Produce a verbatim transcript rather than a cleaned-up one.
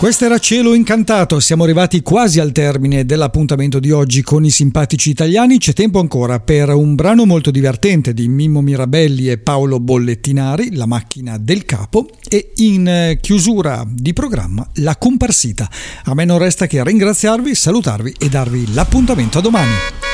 Questo era Cielo Incantato, siamo arrivati quasi al termine dell'appuntamento di oggi con i simpatici italiani. C'è tempo ancora per un brano molto divertente di Mimmo Mirabelli e Paolo Bollettinari, La macchina del capo, e in chiusura di programma La comparsita. A me non resta che ringraziarvi, salutarvi e darvi l'appuntamento a domani.